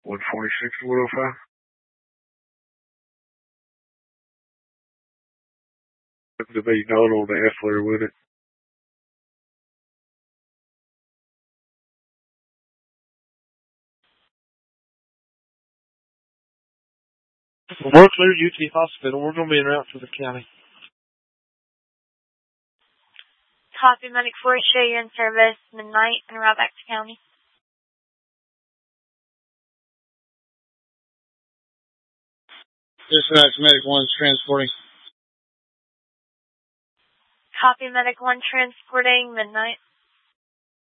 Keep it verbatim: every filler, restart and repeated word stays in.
one forty-six to one oh five. The big known on the Effler with it. We're clear U T Hospital. We're going to be en route to the county. Copy, Medic four, show you in service midnight and route back to county. Dispatch, Medic one's transporting. Copy, Medic one transporting midnight.